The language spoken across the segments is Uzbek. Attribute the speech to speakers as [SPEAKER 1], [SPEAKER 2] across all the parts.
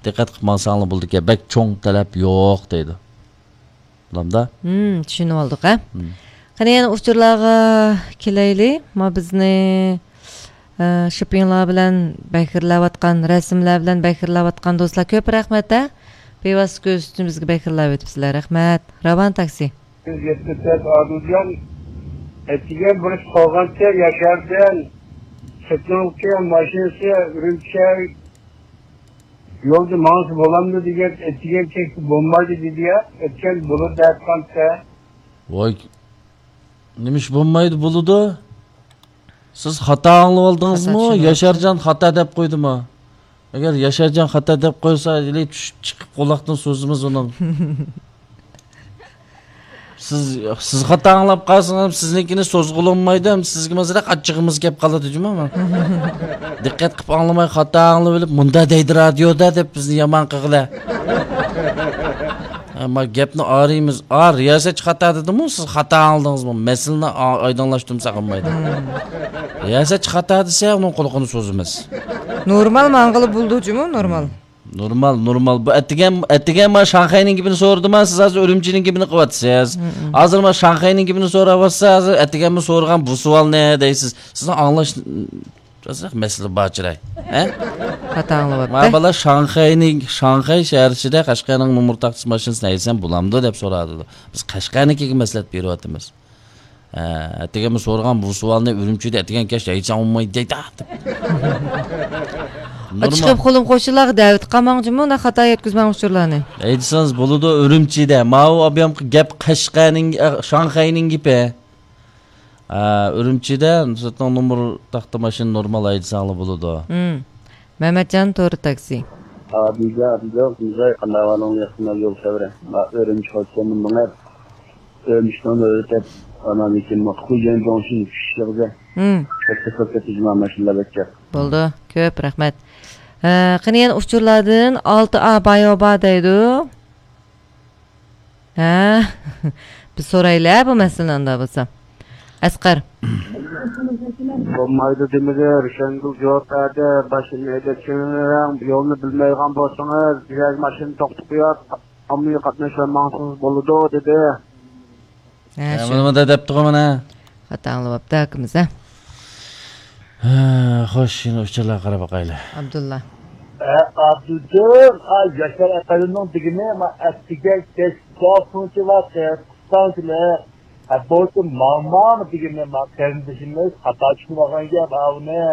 [SPEAKER 1] diqqat qilib mansanglar bo'ldi ki bek cho'ng talab yo'q deydi. Bulamda?
[SPEAKER 2] Tushunib oldik, ha? Qani yana uchurlarga kelayli. Ma bizni shoppinglar bilan bakirlayotgan, rasmlar bilan bakirlayotgan do'stlar ko'p rahmat, ha? Bevosita ko'z ustimizga bakirlab o'tibsizlar. Rahmat. Ravan taksi.
[SPEAKER 3] Yetkazib Adujan etigen bunu soğanca yaşarken Sıklıkça maşinesi ürünçer yolda mansı bolandı diye etigen çekti bombaydı dedi ya etken bunu derkansa
[SPEAKER 1] Vay Nemiş bombaydı buludu Siz hata anlıp aldınızmı? Yaşarcan hata dep koydu mu? Eğer Yaşarcan hata dep koysa ile çıkıp kulaktan sözümüz onun Siz hata anlap qalsınız, sizninkini sozg'ulunmaydi, sizga mesela qatchig'imiz kep qoladi jumama. Diqqat qilib anglamay hata anglab bilib, "Munda deydi radioda" deb bizni yomon qilg'ila. Ama gapni araymiz. Riyosatchi xato dedimi? Siz xato aldingizmi? Masalani oydinlashtirmasa qolmaydi. Riyosatchi xato desa, uning quloqini so'zimiz.
[SPEAKER 2] Normal mang'ili buldujumu? Normal.
[SPEAKER 1] Normal. Bu etigen ma Şanghay'nin gibini sordum ha, siz hazır Örümçinin gibini qıvatsınız. Hazır ma Şanghay'nin gibini soravatsa, hazır etigen mi sorgan bu sual ne deysiz? Sizin anlaş... Mesela bağçıray.
[SPEAKER 2] Hata anlavatdı.
[SPEAKER 1] Ma bala Şanghay şehirçide Qashqarning numurtaqchisi mashinasini aytsam bulamdı deb so'radi. Biz Qashqarnikiga maslahat beryapmiz. Etigen mi sorgan bu sualni Örümchida etigen kesh aytsam olmaydi deydi.
[SPEAKER 2] Chiqib qo'lim qo'shilar David qamoqchimi, unda xato yetkazmang uchurlarni.
[SPEAKER 1] Aytsangiz bo'ladi Urumchida. Ma'u obam gap Qashqarning Shanghayning gipi. Urumchida zaten numar taxta mashin normal aytsanglar bo'ladi.
[SPEAKER 2] Mehmetcan to'g'ri taksi.
[SPEAKER 3] Abiga bize qandavalon yaxına yol sevre. Örümç hoşçanın bunlar. Örümçten öğretip anam için maqhujen jonsin kishlarga. Katta tijma mashinlar bekar.
[SPEAKER 2] Bo'ldi, ko'p rahmat. Qani yana uchurlardan 6A bayoba deydi. Biz so'raylar bu masalanda bo'lsa. Asqar.
[SPEAKER 3] Olmaydı demidir, şengil cevap verdi, başını edetçinin yolunu bilmeyken bolsanız, biraz maşını toqtib qo'yib, amniy qatnashmasangiz bo'ladi dedi.
[SPEAKER 1] Nima debdi mana?
[SPEAKER 2] Xato anglabdi akamiz, ha.
[SPEAKER 1] Xo'sh, shuni uchurlar qarab boqaylik.
[SPEAKER 2] Abdulla.
[SPEAKER 3] Abdullah, Yaşar Akali'nin digini ama estiger testofunu var, testofunu Boyutun mağmağını digini ama kendisiniz hata çıkmadan gel avne.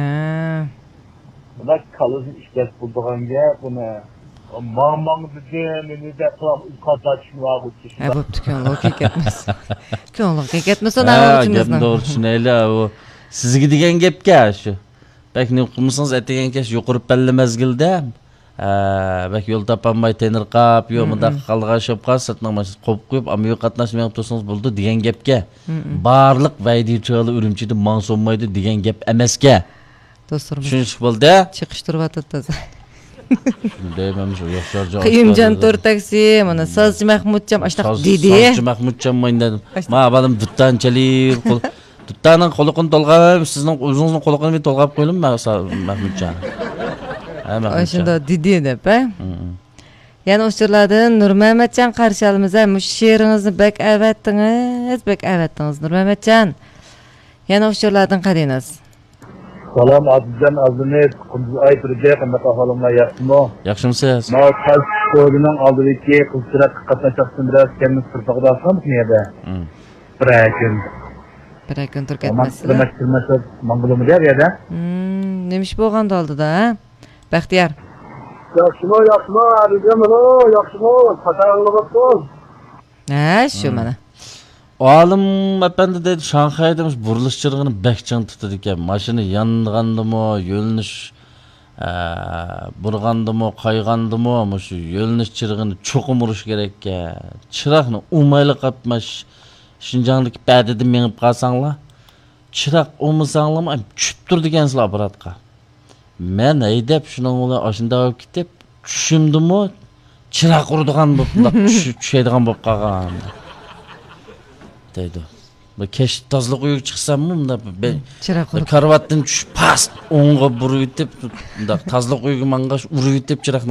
[SPEAKER 3] Buna kalıcı işler bulduğun gel bunu. Mağmağını digini de kılam hata çıkmadan gel.
[SPEAKER 2] Bu tükenliği keketmez. Tükenliği keketmez ona ağırcınızdan.
[SPEAKER 1] Gapni doğru tushunaylik. Sizga degan gapga shu. Bak ne qilmasangiz etigan kesh yuqurib palla mezgilda bak yo'l topolmay tenirqab, yo bunda qalg'ashib qolsatnang mashina qo'yib qo'yib, ammo qatnashmayib tursangiz bo'ldi degan gapga. Barliq vaydichilar Urumchida mansonmaydi degan gap emasga.
[SPEAKER 2] Do'stlarimiz.
[SPEAKER 1] Tushunish bo'ldi?
[SPEAKER 2] Chiqishtirib toza.
[SPEAKER 1] Deyman shu Yoshlarjon.
[SPEAKER 2] Qiyimjon to'r taksi, mana Sozchi Mahmudjon ashtaq dedi.
[SPEAKER 1] Sozchi Mahmudjon dedim. Ma abadim duttanchalik Tuttanın qoluqini to'lg'ab, sizning o'zingizning qoluqini to'lg'ab qo'ydim Mahmudjon.
[SPEAKER 2] Shunda dedi deb, ha? Yana o'shalardan Nurmamatjon qarshi olamiz, ha. Mush she'ringizni bek avatdingiz, Nurmamatjon. Yana o'shalardan qaraymiz.
[SPEAKER 3] Salam Azizjon Azimet, Qunduz Ayturga qanaqa holimlar yaxshimi?
[SPEAKER 1] Yaxshimisiz?
[SPEAKER 3] Ma qoldining oldidagi qizchirak qatnashaqsin biraz kendini sirtaqdasam niyada.
[SPEAKER 2] Bir kun tur ketmasizlar.
[SPEAKER 3] Mashhur mang'ulimi der ya da.
[SPEAKER 2] Nemish bo'lganda oldida, ha? Baxtiyor.
[SPEAKER 3] Yaxshimi, xatarlabapsiz.
[SPEAKER 2] Shu mana.
[SPEAKER 1] Olim apandi dedi Shanghayda burilish chirig'ini bekchang tutadi ekan. Mashina yongandimi, yo'linish burg'andimi, qayg'andimi, shu yo'linish chirig'ini cho'qim urish kerak ekan. Chiroqni umayli qapmash Şinjanlik bədədə menib qalsanglar, çıraq olmasanglar, tushib tur degensizlar aparatqa. Men haydab shuning bilan oshunda olib ketib, tushimdimi, chiraq uradigan bo'lib, tushadigan bo'lib qolgan. Deydi. Bu kesh tozliq uyga chiqsammi, bunda karvatdan tushib, past o'ngga burib ketib, bunda tozliq uyga mang'ash urib ketib chiraqni